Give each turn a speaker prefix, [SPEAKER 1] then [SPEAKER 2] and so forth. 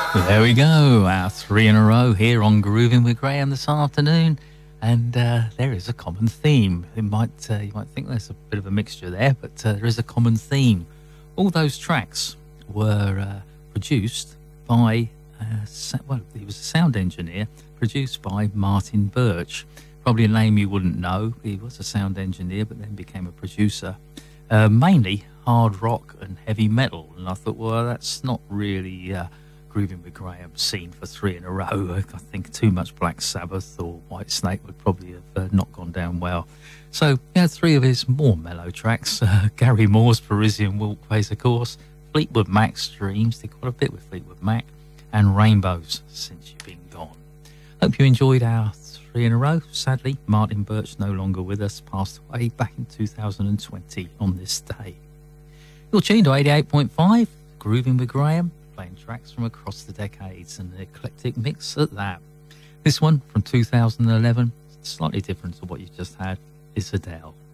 [SPEAKER 1] There we go, our three in a row here on Grooving with Graham this afternoon, and there is a common theme. You might think there's a bit of a mixture there, but there is a common theme. All those tracks were produced by, he was a sound engineer, produced by Martin Birch. Probably a name you wouldn't know. He was a sound engineer, but then became a producer, mainly hard rock and heavy metal. And I thought, well, that's not really Grooving with Graham scene for three in a row. I think too much Black Sabbath or White Snake would probably have not gone down well. So he had three of his more mellow tracks. Gary Moore's Parisian Walkways, of course. Fleetwood Mac's Dreams, did quite a bit with Fleetwood Mac. And Rainbows, Since You've Been Gone. Hope you enjoyed our three in a row. Sadly, Martin Birch no longer with us, passed away back in 2020 on this day. You're tuned to 88.5, Grooving with Graham, playing tracks from across the decades and an eclectic mix at that. This one from 2011, slightly different to what you just had, is Adele.